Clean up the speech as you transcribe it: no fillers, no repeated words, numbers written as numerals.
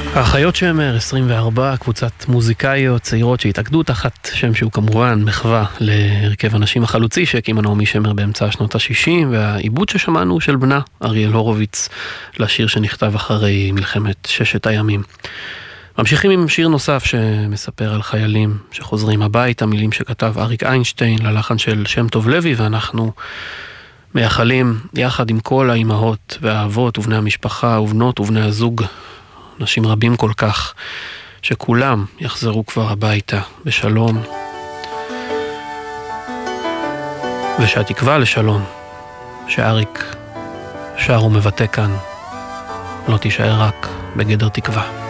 האחיות שמר, 24, קבוצת מוזיקאיות צעירות שהתאגדו תחת שם שהוא כמובן מחווה להרכב הנשים החלוצי שהקימה נעמי שמר באמצע שנות ה-60, והעיבוד ששמענו של בנה, אריאל הורוביץ, לשיר שנכתב אחרי מלחמת ששת הימים. ממשיכים עם שיר נוסף שמספר על חיילים שחוזרים הביתה, מילים שכתב אריק איינשטיין ללחן של שם טוב לוי, ואנחנו מייחלים יחד עם כל האימהות והאבות ובני המשפחה ובנות ובני הזוג, אנשים רבים כל כך, שכולם יחזרו כבר הביתה בשלום, ושהתקווה לשלום שאריק שר ומבטא כאן לא תישאר רק בגדר תקווה.